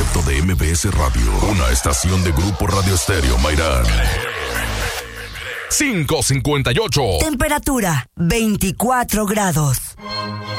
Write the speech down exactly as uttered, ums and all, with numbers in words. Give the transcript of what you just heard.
concepto de M B S Radio, una estación de Grupo Radio Estéreo Mairán. quinientos cincuenta y ocho. Temperatura veinticuatro grados.